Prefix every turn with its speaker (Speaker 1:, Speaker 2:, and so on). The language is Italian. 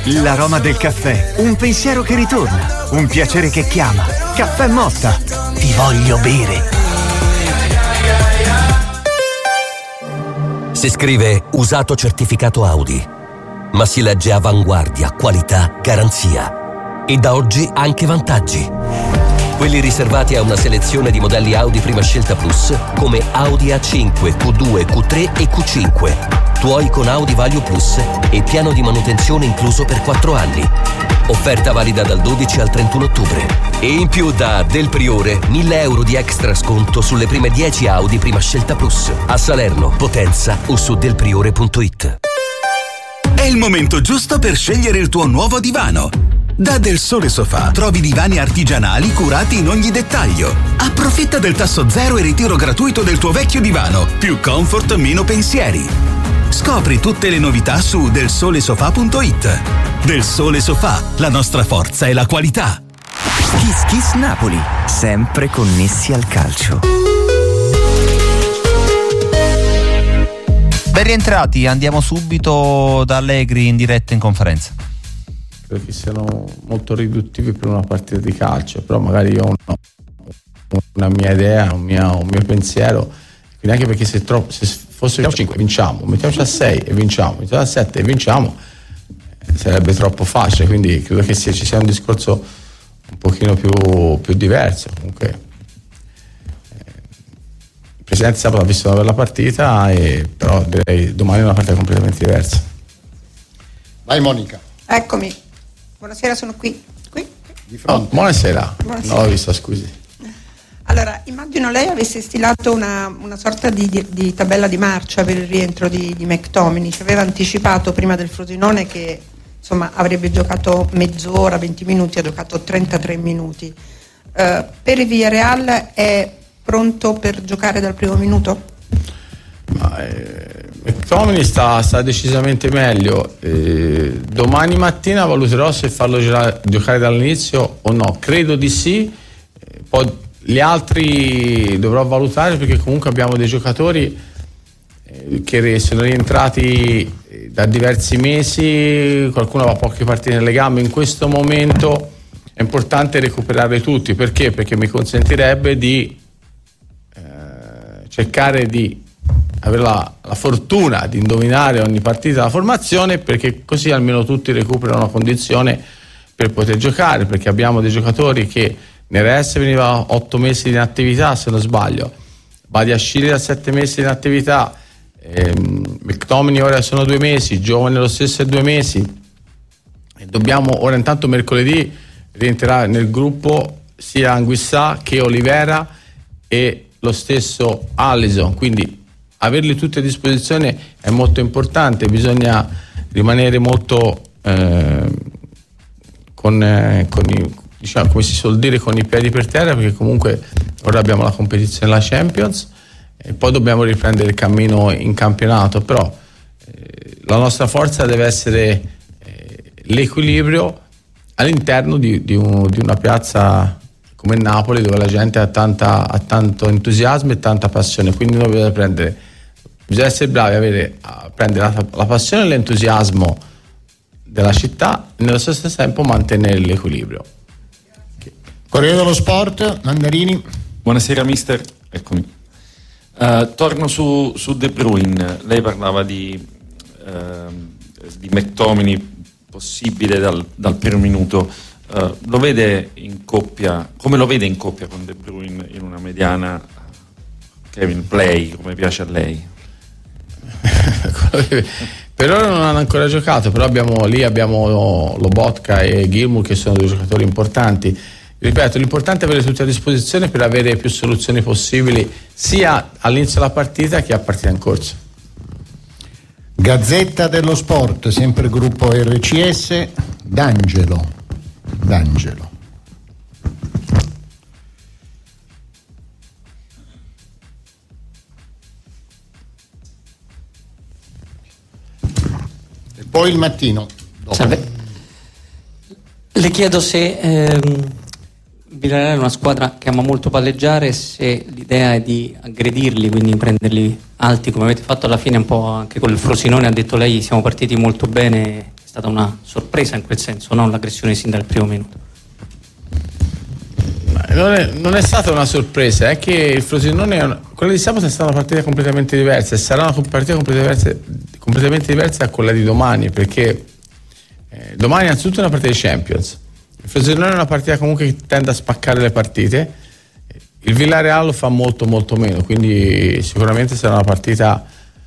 Speaker 1: L'aroma del caffè, un pensiero che ritorna, un piacere che chiama. Caffè Motta. Ti voglio bere.
Speaker 2: Si scrive usato certificato Audi, ma si legge avanguardia, qualità, garanzia. E da oggi anche vantaggi. Quelli riservati a una selezione di modelli Audi Prima Scelta Plus, come Audi A5, Q2, Q3 e Q5. Tuoi con Audi Value Plus e piano di manutenzione incluso per 4 anni. Offerta valida dal 12 al 31 ottobre. E in più da Del Priore 1.000 euro di extra sconto sulle prime 10 Audi Prima Scelta Plus. A Salerno, Potenza o su delpriore.it.
Speaker 3: È il momento giusto per scegliere il tuo nuovo divano. Da Del Sole Sofà trovi divani artigianali curati in ogni dettaglio. Approfitta del tasso zero e ritiro gratuito del tuo vecchio divano. Più comfort, meno pensieri. Scopri tutte le novità su delsolesofà.it. Del Sole Sofà, la nostra forza è la qualità.
Speaker 1: Kiss Kiss Napoli, sempre connessi al calcio.
Speaker 4: Ben rientrati, andiamo subito da Allegri in diretta in conferenza.
Speaker 5: Credo che siano molto riduttivi per una partita di calcio, però magari io ho una mia idea, un mio pensiero, quindi anche perché se fossimo 5 vinciamo, mettiamoci a 6 e vinciamo, mettiamoci a 7 e vinciamo, sarebbe troppo facile, quindi credo che ci sia un discorso un pochino più diverso. Comunque il presidente sabato ha visto una bella partita, però direi domani è una partita completamente diversa.
Speaker 6: Vai Monica.
Speaker 7: Eccomi. Buonasera, sono qui.
Speaker 6: Di fronte.
Speaker 5: Oh, buonasera. Non l'ho vista, scusi.
Speaker 7: Allora, immagino lei avesse stilato una sorta di tabella di marcia per il rientro di McTominay. Ci aveva anticipato prima del Frosinone che insomma avrebbe giocato mezz'ora, 20 minuti, ha giocato 33 minuti. Per il Villarreal è pronto per giocare dal primo minuto?
Speaker 5: McTominay sta decisamente meglio. Domani mattina valuterò se farlo giocare dall'inizio o no. Credo di sì. Poi gli altri dovrò valutare, perché comunque abbiamo dei giocatori che sono rientrati da diversi mesi, qualcuno aveva poche partite nelle gambe. In questo momento è importante recuperare tutti. Perché? Perché mi consentirebbe di cercare di avere la fortuna di indovinare ogni partita la formazione, perché così almeno tutti recuperano una condizione per poter giocare, perché abbiamo dei giocatori che Neres veniva 8 mesi di inattività, se non sbaglio, Badiashile da 7 mesi di inattività, McTominay ora sono 2 mesi, Giovane lo stesso è 2 mesi, e dobbiamo ora, intanto mercoledì rientrerà nel gruppo sia Anguissà che Olivera e lo stesso Alisson, quindi averli tutti a disposizione è molto importante. Bisogna rimanere molto diciamo, come si suol dire, con i piedi per terra, perché comunque ora abbiamo la competizione della Champions e poi dobbiamo riprendere il cammino in campionato, però la nostra forza deve essere l'equilibrio all'interno di una piazza come Napoli, dove la gente ha tanto entusiasmo e tanta passione, quindi noi bisogna essere bravi a prendere la passione e l'entusiasmo della città e nello stesso tempo mantenere l'equilibrio.
Speaker 6: Corriere dello Sport, Mandarini.
Speaker 8: Buonasera mister, eccomi. Torno su De Bruyne. Lei parlava di McTominay possibile dal primo minuto. Lo vede in coppia? Come lo vede in coppia con De Bruyne in una mediana Kevin Play, come piace a lei?
Speaker 5: Per ora non hanno ancora giocato, però abbiamo Lobotka e Gilmour, che sono 2 giocatori importanti. Ripeto, l'importante è avere tutti a disposizione per avere più soluzioni possibili sia all'inizio della partita che a partita in corso.
Speaker 6: Gazzetta dello Sport, sempre gruppo RCS, D'Angelo. E poi il Mattino.
Speaker 9: Salve. Le chiedo se Villarreal è una squadra che ama molto palleggiare, se l'idea è di aggredirli, quindi prenderli alti come avete fatto alla fine un po' anche con il Frosinone. Ha detto lei siamo partiti molto bene, stata una sorpresa in quel senso, non l'aggressione sin dal primo minuto.
Speaker 5: Non è stata una sorpresa, è che il Frosinone, quella di sabato è stata una partita completamente diversa e sarà una partita completamente diversa da quella di domani, perché domani innanzitutto è una partita di Champions. Il Frosinone è una partita comunque che tende a spaccare le partite, il Villarreal lo fa molto molto meno, quindi sicuramente sarà una partita